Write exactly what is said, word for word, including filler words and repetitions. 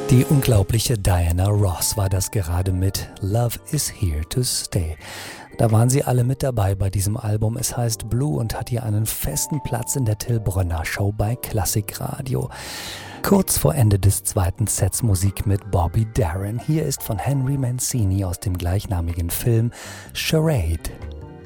Die unglaubliche Diana Ross war das gerade mit Love is Here to Stay. Da waren sie alle mit dabei bei diesem Album. Es heißt Blue und hat hier einen festen Platz in der Till Brönner Show bei Klassikradio. Kurz vor Ende des zweiten Sets Musik mit Bobby Darin. Hier ist von Henry Mancini aus dem gleichnamigen Film Charade.